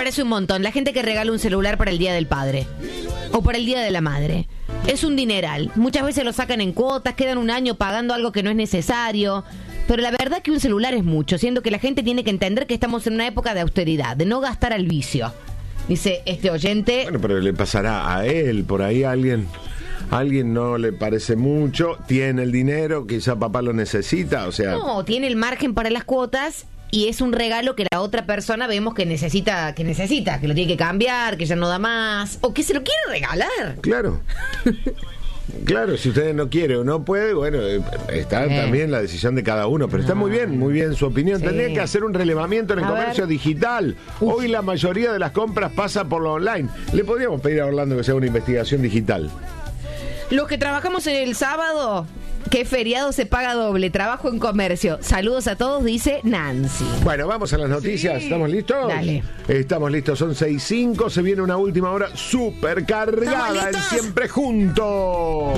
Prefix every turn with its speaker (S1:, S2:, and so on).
S1: parece un montón. La gente que regala un celular para el Día del Padre o para el Día de la Madre. Es un dineral. Muchas veces lo sacan en cuotas, quedan un año pagando algo que no es necesario. Pero la verdad que un celular es mucho, siendo que la gente tiene que entender que estamos en una época de austeridad, de no gastar al vicio. Dice este oyente.
S2: Bueno, pero le pasará a él, por ahí alguien no le parece mucho, tiene el dinero, quizá papá lo necesita, o sea...
S1: No, tiene el margen para las cuotas y es un regalo que la otra persona vemos que necesita, que lo tiene que cambiar, que ya no da más, o que se lo quiere regalar.
S2: Claro. Claro, si usted no quiere o no puede, bueno, está también la decisión de cada uno, pero está muy bien su opinión. Sí. Tendría que hacer un relevamiento en el comercio digital. Hoy la mayoría de las compras pasa por lo online. Le podríamos pedir a Orlando que sea una investigación digital.
S1: Los que trabajamos en el sábado, que feriado se paga doble, trabajo en comercio. Saludos a todos, dice Nancy.
S2: Bueno, vamos a las noticias. Sí. ¿Estamos listos?
S1: Dale.
S2: Estamos listos, son 6:05. Se viene una última hora súper cargada en Siempre Juntos.